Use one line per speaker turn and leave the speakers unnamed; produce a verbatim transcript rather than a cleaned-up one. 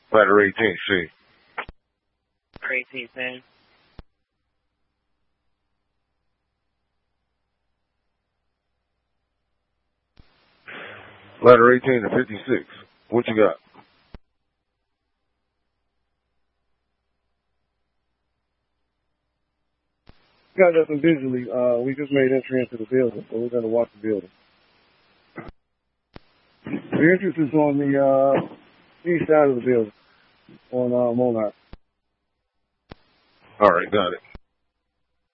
Letter eighteen, C.
eighteen, ten.
Letter eighteen to fifty-six. What you got?
Got nothing visually. Uh, we just made entry into the building, so we're going to watch the building. The entrance is on the uh, east side of the building, on uh, Monarch.
All right, got it.